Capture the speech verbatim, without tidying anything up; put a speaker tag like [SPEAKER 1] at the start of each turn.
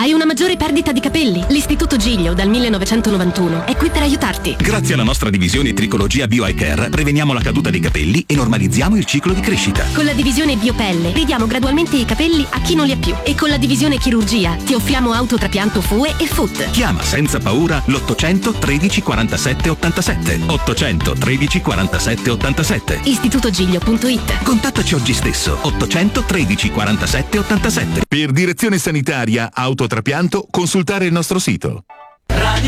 [SPEAKER 1] Hai una maggiore perdita di capelli? L'Istituto Giglio dal millenovecentonovantuno è qui per aiutarti.
[SPEAKER 2] Grazie alla nostra divisione Tricologia Bio Eye Care preveniamo la caduta dei capelli e normalizziamo il ciclo di crescita.
[SPEAKER 1] Con la divisione Biopelle ridiamo gradualmente i capelli a chi non li ha più. E con la divisione Chirurgia ti offriamo autotrapianto F U E e F U T.
[SPEAKER 2] Chiama senza paura l'ottocento tredici quarantasette ottantasette. ottocento tredici quarantasette ottantasette.
[SPEAKER 1] istitutogiglio punto it.
[SPEAKER 2] Contattaci oggi stesso. ottocento tredici quarantasette ottantasette.
[SPEAKER 3] Per direzione sanitaria autotrapianto consultare il nostro sito.